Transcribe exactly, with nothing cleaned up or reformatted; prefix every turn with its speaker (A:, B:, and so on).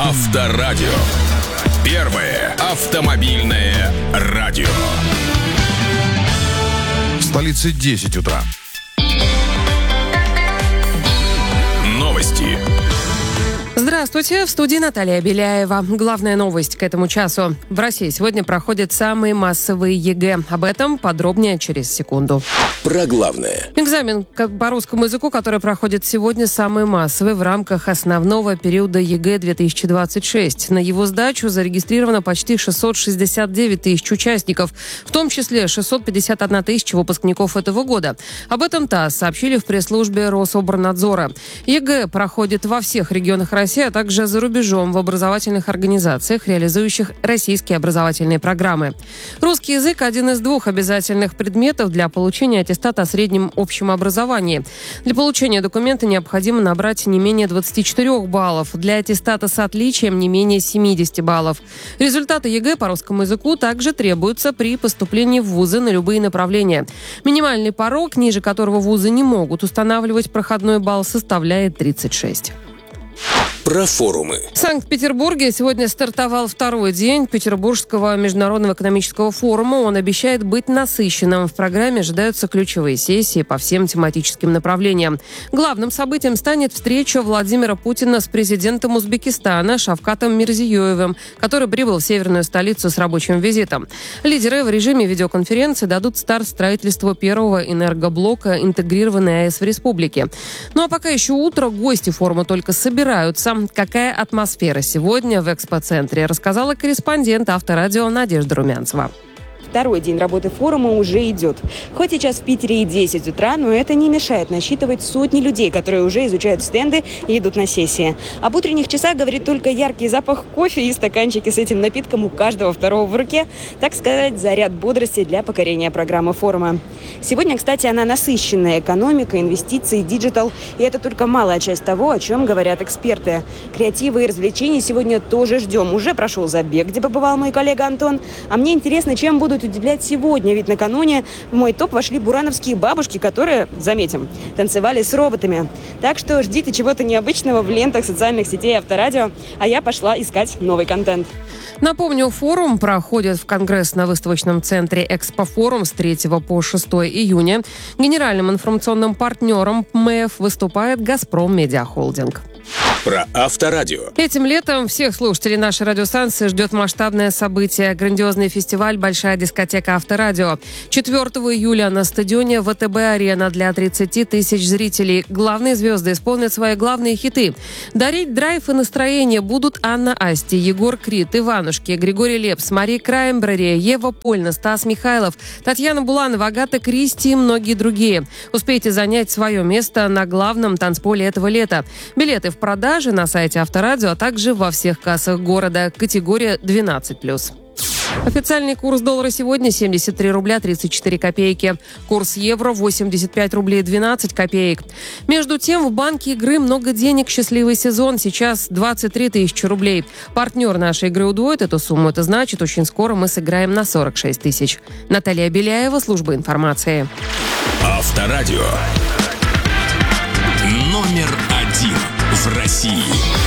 A: Авторадио. Первое автомобильное радио.
B: В столице десять утра.
A: Новости.
C: Здравствуйте, в студии Наталья Беляева. Главная новость к этому часу. В России сегодня проходят самые массовые ЕГЭ. Об этом подробнее через секунду.
A: Про главное.
C: Экзамен по русскому языку, который проходит сегодня, самый массовый в рамках основного периода ЕГЭ две тысячи двадцать шесть. На его сдачу зарегистрировано почти шестьсот шестьдесят девять тысяч участников, в том числе шестьсот пятьдесят одна тысяча выпускников этого года. Об этом ТАСС сообщили в пресс-службе Рособорнадзора. ЕГЭ проходит во всех регионах России, а также за рубежом в образовательных организациях, реализующих российские образовательные программы. Русский язык – один из двух обязательных предметов для получения аттестата о среднем общем образовании. Для получения документа необходимо набрать не менее двадцати четырёх баллов, для аттестата с отличием не менее семидесяти баллов. Результаты ЕГЭ по русскому языку также требуются при поступлении в вузы на любые направления. Минимальный порог, ниже которого вузы не могут устанавливать проходной балл, составляет тридцать шесть.
A: Про форумы.
C: В Санкт-Петербурге сегодня стартовал второй день Петербургского международного экономического форума. Он обещает быть насыщенным. В программе ожидаются ключевые сессии по всем тематическим направлениям. Главным событием станет встреча Владимира Путина с президентом Узбекистана Шавкатом Мирзиёевым, который прибыл в северную столицу с рабочим визитом. Лидеры в режиме видеоконференции дадут старт строительству первого энергоблока интегрированной АЭС в республике. Ну а пока еще утро, гости форума только собираются. Какая атмосфера сегодня в экспоцентре, рассказала корреспондент Авторадио Надежда Румянцева.
D: Второй день работы форума уже идет. Хоть сейчас в Питере и десять утра, но это не мешает насчитывать сотни людей, которые уже изучают стенды и идут на сессии. Об утренних часах говорит только яркий запах кофе и стаканчики с этим напитком у каждого второго в руке. Так сказать, заряд бодрости для покорения программы форума. Сегодня, кстати, она насыщенная. Экономика, инвестиции, диджитал. И это только малая часть того, о чем говорят эксперты. Креативы и развлечений сегодня тоже ждем. Уже прошел забег, где побывал мой коллега Антон. А мне интересно, чем будут удивлять сегодня, ведь накануне в мой топ вошли бурановские бабушки, которые, заметим, танцевали с роботами. Так что ждите чего-то необычного в лентах социальных сетей Авторадио, а я пошла искать новый контент.
C: Напомню, форум проходит в Конгрессно-выставочном центре «Экспофорум» с третьего по шестое июня. Генеральным информационным партнером МЭФ выступает «Газпром Медиа Холдинг».
A: Про Авторадио.
C: Этим летом всех слушателей нашей радиостанции ждет масштабное событие – грандиозный фестиваль «Большая дискотека Авторадио». четвёртого июля на стадионе ВТБ-арена для тридцати тысяч зрителей. Главные звезды исполнят свои главные хиты. Дарить драйв и настроение будут Анна Асти, Егор Крид, Иванушки, Григорий Лепс, Мария Краймбрери, Ева Польна, Стас Михайлов, Татьяна Буланова, Агата Кристи и многие другие. Успейте занять свое место на главном танцполе этого лета. Билеты в продаже на сайте Авторадио, а также во всех кассах города. Категория двенадцать плюс. Официальный курс доллара сегодня семьдесят три рубля тридцать четыре копейки. Курс евро восемьдесят пять рублей двенадцать копеек. Между тем, в банке игры много денег. Счастливый сезон. Сейчас двадцать три тысячи рублей. Партнер нашей игры удвоит эту сумму. Это значит, очень скоро мы сыграем на сорок шесть тысяч. Наталья Беляева, служба информации.
A: Авторадио. Номер один в России.